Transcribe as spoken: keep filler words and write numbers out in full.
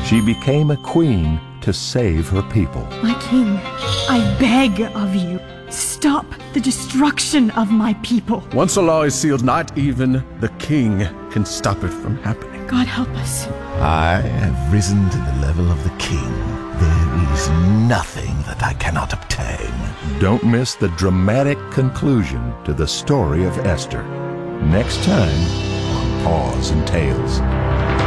She became a queen to save her people. My king, I beg of you, stop the destruction of my people. Once a law is sealed, not even the king can stop it from happening. God help us. I have risen to the level of the king. There is nothing that I cannot obtain. Don't miss the dramatic conclusion to the story of Esther. Next time on Paws and Tales.